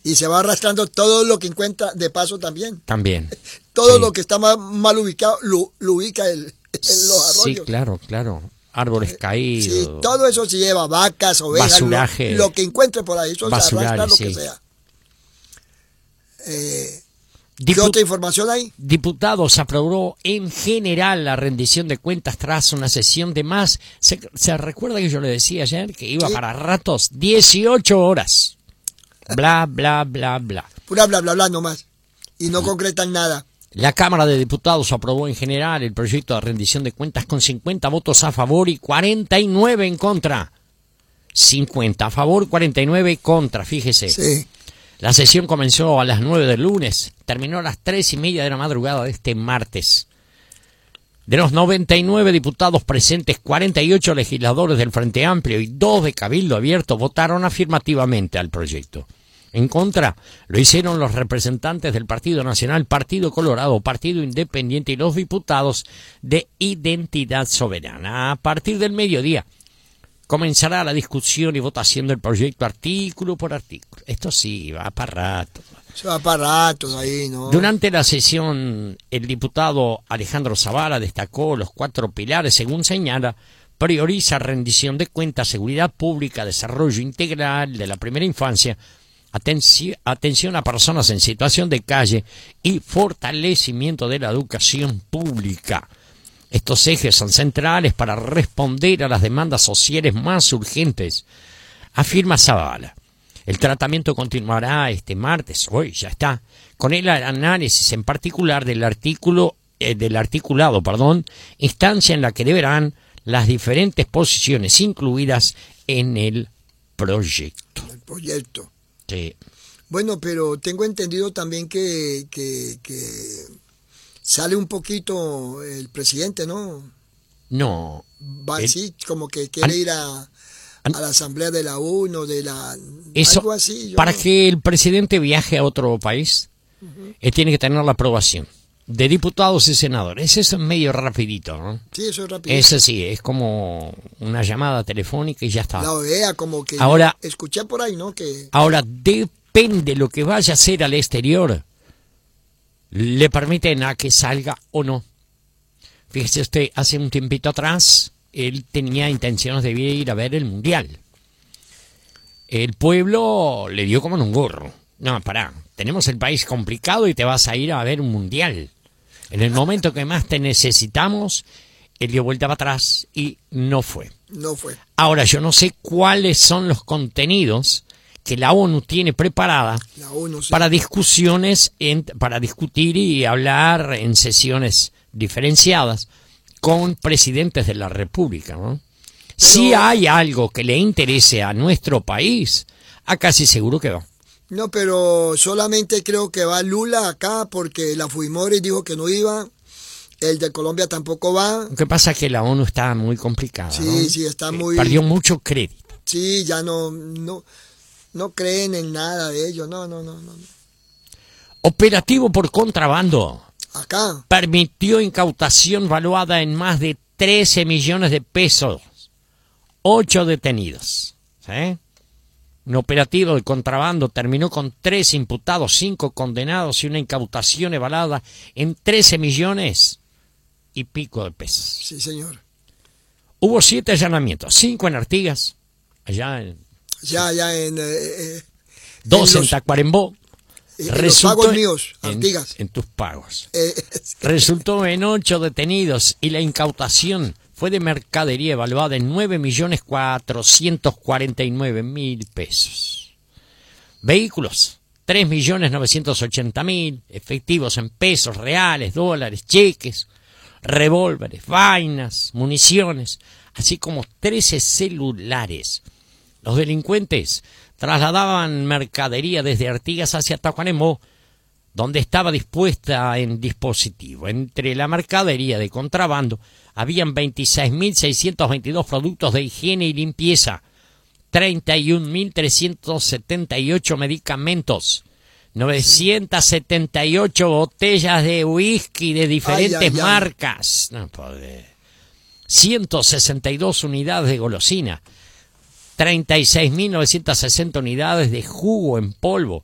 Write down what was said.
Y se va arrastrando todo lo que encuentra de paso también. También. Todo Sí. lo que está mal ubicado lo ubica en los arroyos. Sí, claro, claro. Árboles caídos. Sí, todo eso se lleva, vacas, ovejas, Basuraje. lo que encuentre por ahí, eso se arrastra lo sí. que sea. ¿Qué otra información hay? Diputados aprobó en general la rendición de cuentas tras una sesión de más. ¿Se recuerda que yo le decía ayer que iba para ratos? 18 horas. Bla, bla, bla, bla. Pura bla, bla, bla nomás. Y no concretan nada. La Cámara de Diputados aprobó en general el proyecto de rendición de cuentas con 50 votos a favor y 49 en contra. 50 a favor, 49 contra, fíjese. Sí. La sesión comenzó a las 9 del lunes, terminó a las 3:30 de la madrugada de este martes. De los 99 diputados presentes, 48 legisladores del Frente Amplio y 2 de Cabildo Abierto votaron afirmativamente al proyecto. En contra, lo hicieron los representantes del Partido Nacional, Partido Colorado, Partido Independiente y los diputados de Identidad Soberana. A partir del mediodía comenzará la discusión y votación del proyecto artículo por artículo. Esto sí, va para rato. Se va para rato ahí, ¿no? Durante la sesión, el diputado Alejandro Zavala destacó los 4 pilares, según señala, prioriza rendición de cuentas, seguridad pública, desarrollo integral de la primera infancia, atención a personas en situación de calle y fortalecimiento de la educación pública. Estos ejes son centrales para responder a las demandas sociales más urgentes, afirma Zavala. El tratamiento continuará este martes, hoy ya está, con el análisis en particular del articulado, instancia en la que deberán las diferentes posiciones incluidas en el proyecto. El proyecto. Sí. Bueno, pero tengo entendido también que sale un poquito el presidente, ¿no? No. Va así, como que quiere ir a la asamblea de la ONU, eso, algo así. Para que el presidente viaje a otro país, tiene que tener la aprobación de diputados y senadores. Eso es medio rapidito, ¿no? Sí, eso es rapidito. Eso sí, es como una llamada telefónica y ya está. La OEA, como que ahora, escuché por ahí, ¿no? Ahora, depende lo que vaya a hacer al exterior, le permiten a que salga o no. Fíjese usted, hace un tiempito atrás, él tenía intenciones de ir a ver el Mundial. El pueblo le dio como en un gorro. No, pará, tenemos el país complicado y te vas a ir a ver un Mundial. En el momento que más te necesitamos, él dio vuelta para atrás y no fue. No fue. Ahora, yo no sé cuáles son los contenidos que la ONU tiene preparada para discusiones, para discutir y hablar en sesiones diferenciadas con presidentes de la República, ¿no? Si hay algo que le interese a nuestro país, casi seguro que va. No, pero solamente creo que va Lula acá porque la Fujimori dijo que no iba. El de Colombia tampoco va. Lo que pasa es que la ONU está muy complicada, sí, ¿no? Sí, está muy... Perdió mucho crédito. Sí, ya no creen en nada de ello, no. Operativo por contrabando. Acá. Permitió incautación valuada en más de 13 millones de pesos. 8 detenidos. ¿Sí? Un operativo de contrabando terminó con 3 imputados, 5 condenados y una incautación evaluada en 13 millones y pico de pesos. Sí, señor. Hubo 7 allanamientos, 5 en Artigas, allá en... Ya en... 2 en Tacuarembó. Los pagos míos, Artigas. En tus pagos. Resultó en 8 detenidos y la incautación fue de mercadería evaluada en 9.449.000 pesos. Vehículos, 3.980.000, efectivos en pesos, reales, dólares, cheques, revólveres, vainas, municiones, así como 13 celulares. Los delincuentes trasladaban mercadería desde Artigas hacia Tacuarembó, donde estaba dispuesta en dispositivo. Entre la mercadería de contrabando habían 26.622 productos de higiene y limpieza, 31.378 medicamentos, 978 botellas de whisky de diferentes marcas, no puede, 162 unidades de golosina, 36.960 unidades de jugo en polvo,